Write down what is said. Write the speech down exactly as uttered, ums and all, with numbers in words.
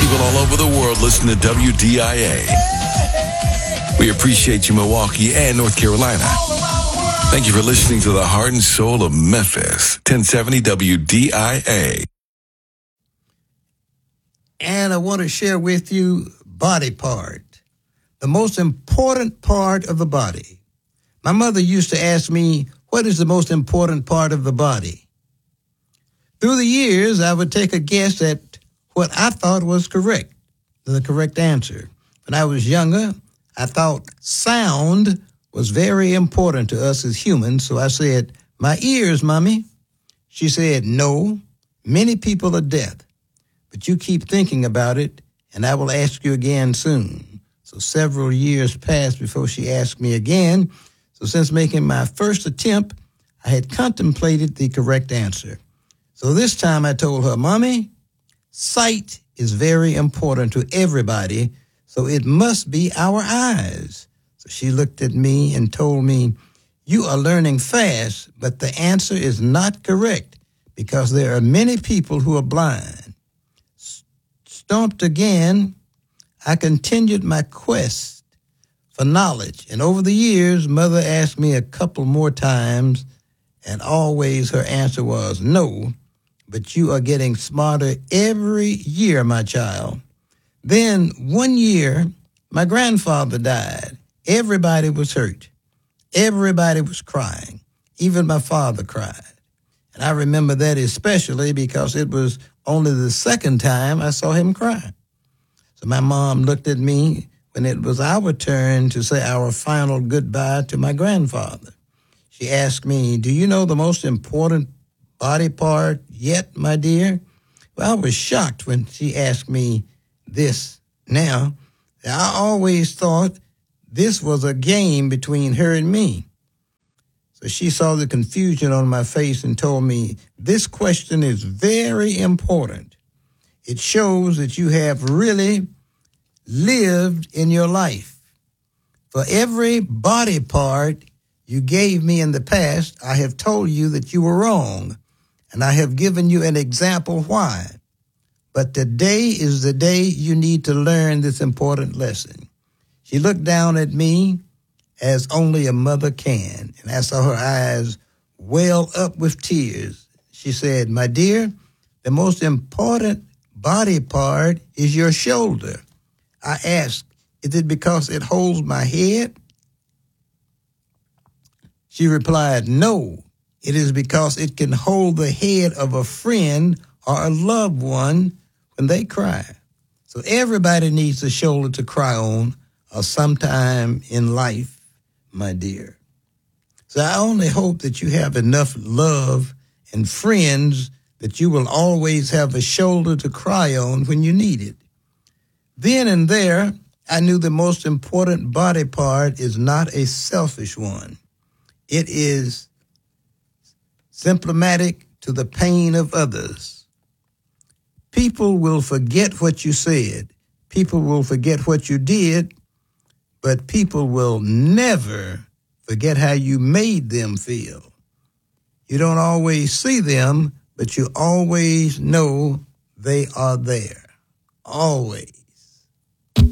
People all over the world listen to W D I A. We appreciate you, Milwaukee and North Carolina. Thank you for listening to the heart and soul of Memphis, ten seventy W D I A. And I want to share with you body part, the most important part of the body. My mother used to ask me, what is the most important part of the body? Through the years, I would take a guess at what I thought was correct, the correct answer. When I was younger, I thought sound was very important to us as humans, so I said, my ears, Mommy. She said, no, many people are deaf, but you keep thinking about it, and I will ask you again soon. So several years passed before she asked me again. So since making my first attempt, I had contemplated the correct answer. So this time I told her, Mommy, sight is very important to everybody, so it must be our eyes. So she looked at me and told me, you are learning fast, but the answer is not correct because there are many people who are blind. Stumped again, I continued my quest for knowledge. And over the years, Mother asked me a couple more times, and always her answer was, no, but you are getting smarter every year, my child. Then one year, my grandfather died. Everybody was hurt. Everybody was crying. Even my father cried. And I remember that especially because it was only the second time I saw him cry. So my mom looked at me when it was our turn to say our final goodbye to my grandfather. She asked me, do you know the most important body part yet, my dear? Well, I was shocked when she asked me this now. I always thought this was a game between her and me. So she saw the confusion on my face and told me, this question is very important. It shows that you have really lived in your life. For every body part you gave me in the past, I have told you that you were wrong, and I have given you an example why. But today is the day you need to learn this important lesson. She looked down at me as only a mother can, and I saw her eyes well up with tears. She said, my dear, the most important body part is your shoulder. I asked, is it because it holds my head? She replied, no, it is because it can hold the head of a friend or a loved one when they cry. So everybody needs a shoulder to cry on or sometime in life, my dear. So I only hope that you have enough love and friends that you will always have a shoulder to cry on when you need it. Then and there, I knew the most important body part is not a selfish one. It is symptomatic to the pain of others. People will forget what you said. People will forget what you did, but people will never forget how you made them feel. You don't always see them, but you always know they are there. Always.